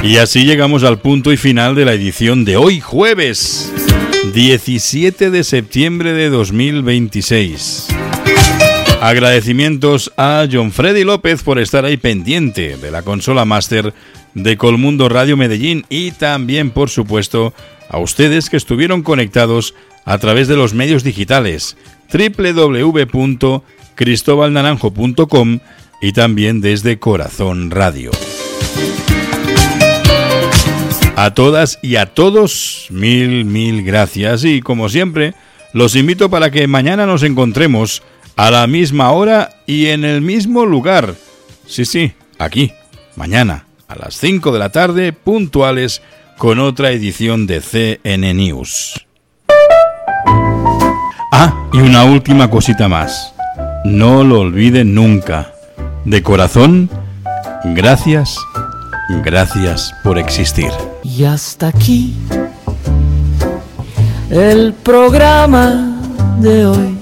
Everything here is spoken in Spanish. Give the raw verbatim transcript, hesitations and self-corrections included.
Y así llegamos al punto y final de la edición de hoy, jueves diecisiete de septiembre de dos mil veintiséis. Agradecimientos a John Freddy López por estar ahí pendiente de la consola máster de Colmundo Radio Medellín y también, por supuesto, a ustedes que estuvieron conectados a través de los medios digitales doble u doble u doble u punto cristóbal naranjo punto com y también desde Corazón Radio. A todas y a todos, mil, mil gracias. Y como siempre, los invito para que mañana nos encontremos a la misma hora y en el mismo lugar. Sí, sí, aquí, mañana, a las cinco de la tarde, puntuales, con otra edición de C N News. Ah, y una última cosita más. No lo olviden nunca. De corazón, gracias, gracias por existir. Y hasta aquí el programa de hoy.